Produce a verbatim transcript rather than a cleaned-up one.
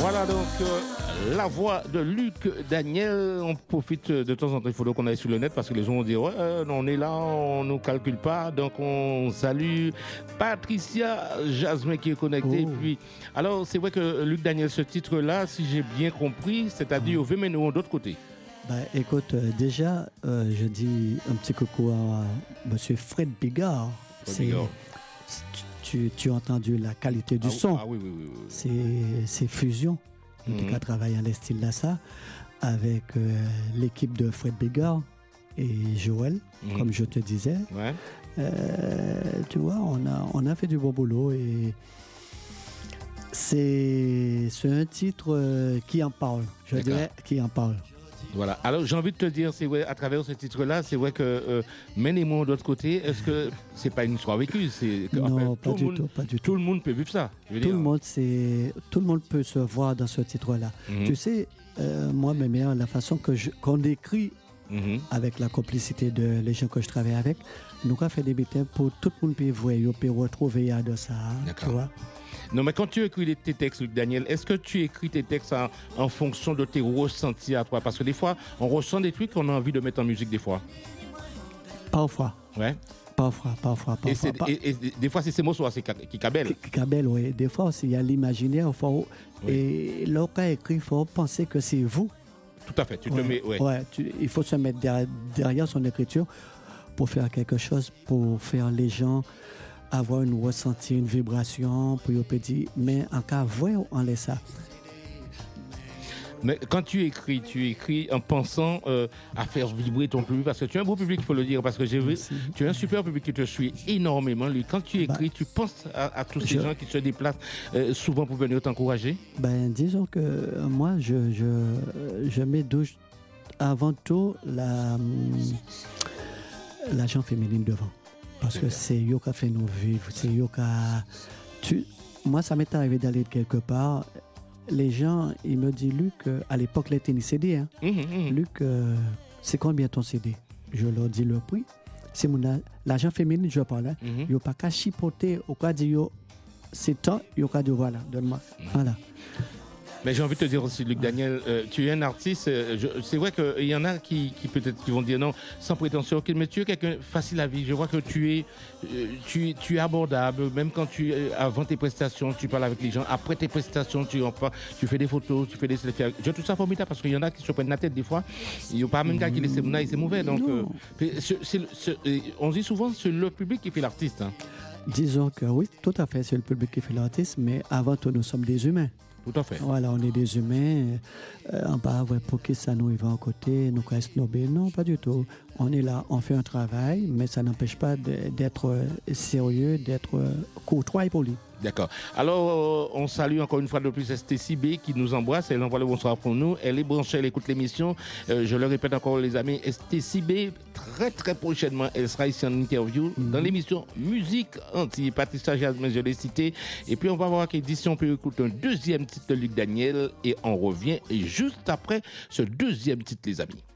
Voilà donc euh, la voix de Luc Daniel. On profite de temps en temps, il faut qu'on aille sur le net parce que les gens vont dire ouais, euh, on est là, on ne nous calcule pas. Donc on salue Patricia Jasmin qui est connectée. Oh. Puis, alors c'est vrai que Luc Daniel, ce titre-là, si j'ai bien compris, c'est-à-dire au Véméno d'autre côté. Bah, écoute, euh, déjà, euh, je dis un petit coucou à Monsieur Fred Bigard. Fred C'est, Bigard. tu, tu as entendu la qualité du ah, son. Ah oui, oui, oui. oui. C'est, c'est fusion. En tout Mhm. cas, travailler en style là, ça, avec euh, l'équipe de Fred Bigard et Joël, Mhm. comme je te disais. Ouais. Euh, tu vois, on a, on a fait du bon boulot et c'est, c'est un titre euh, qui en parle. Je D'accord. dirais qui en parle. Voilà. Alors j'ai envie de te dire, c'est vrai, à travers ce titre-là, c'est vrai que euh, mènez-moi de l'autre côté. Est-ce que c'est pas une histoire vécue? C'est que, Non, enfin, pas tout du le monde, tout, pas du tout. Tout le monde peut vivre ça. je veux Tout dire. le monde, c'est, tout le monde peut se voir dans ce titre-là. Mhm. Tu sais, euh, moi, mes meilleurs, la façon que je, qu'on écrit Mhm. avec la complicité de les gens que je travaille avec, nous avons fait des bulletins pour tout le monde peut voir, il peut retrouver à de ça. D'accord. Tu vois? Non, mais quand tu écris les- tes textes, Luc Daniel, est-ce que tu écris tes textes en, en fonction de tes ressentis à toi? Parce que des fois, on ressent des trucs qu'on a envie de mettre en musique des fois. Parfois, Ouais. parfois, parfois, Et, parfois. c'est- par- et- et des fois, c'est ces mots soit c'est ca- qui cabellent. Qui- Cabelle, oui. Des fois aussi, il y a l'imaginaire. Faut, Oui. Et lorsqu'on écrit, il faut penser que c'est vous. Tout à fait. Tu te Ouais, mets. Ouais. ouais, tu- il faut se mettre derrière, derrière son écriture pour faire quelque chose, pour faire les gens avoir une ressenti, une vibration, pour ils peuvent dire, mais en cas voir, on laisse ça. Mais quand tu écris, tu écris en pensant euh, à faire vibrer ton public, parce que tu as un beau public, il faut le dire, parce que j'ai vu, Merci. tu as un super public qui te suit énormément. Lui, quand tu écris, Bah, tu penses à, à tous ces je- gens qui se déplacent euh, souvent pour venir t'encourager. Ben, disons que euh, moi, je, je, je mets douche avant tout la, hum, la gente féminine devant. Parce C'est que bien. c'est eux qui a fait nous vivre. C'est eux qui a... Tu... Moi, ça m'est arrivé d'aller quelque part. Les gens, ils me disent, Luc, euh, à l'époque, les tennis C D, hein. Hum, hum, hum. Luc, euh, c'est combien ton C D? Je leur dis le prix. C'est mon a- l'argent féminin, je parle. Hein. Mhm. Il n'y a pas qu'à chipoter, au cas dire, yo, c'est temps, il y a qu'à dire, voilà, donne-moi. Voilà. Mais j'ai envie de te dire aussi, Luc Daniel, euh, tu es un artiste. euh, je- c'est vrai qu'il y en a qui, qui peut-être qui vont dire non, sans prétention, ok, mais tu es quelqu'un facile à vivre. Je vois que tu es, euh, tu, es- tu es abordable. Même quand tu, euh, avant tes prestations, tu parles avec les gens. Après tes prestations, tu, enfin, tu fais des photos, tu fais des selfies. Je trouve ça formidable parce qu'il y en a qui se prennent la tête des fois. Il n'y a pas même gars qui laisse c'est mauvais. Donc, euh, Non. c'est- c'est- c'est- euh, on dit souvent c'est le public qui fait l'artiste. Hein. Disons que oui, tout à fait, c'est le public qui fait l'artiste, mais avant tout, nous sommes des humains. Tout à fait. Voilà, on est des humains. Euh, on va ouais, pour que ça nous y va à côté, nous casse snobber. Non, pas du tout. On est là, on fait un travail, mais ça n'empêche pas de- d'être euh, sérieux, d'être euh, courtois et poli. D'accord. Alors, euh, on salue encore une fois de plus S T C B qui nous embrasse. Elle envoie le bonsoir pour nous. Elle est branchée, elle écoute l'émission. Euh, je le répète encore, les amis, S T C B, très très prochainement, elle sera ici en interview dans l'émission Musique Anti. Patricia Jasmin, je l'ai cité. Et puis, on va voir qu'ici, on peut écouter un deuxième titre de Luc Daniel. Et on revient et juste après ce deuxième titre, les amis.